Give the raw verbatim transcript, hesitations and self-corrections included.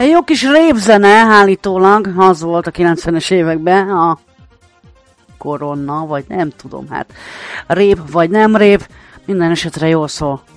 Egy jó kis répzene, állítólag, az volt a kilencvenes években, a koronna, vagy nem tudom, hát rép vagy nem rép, minden esetre jól szól.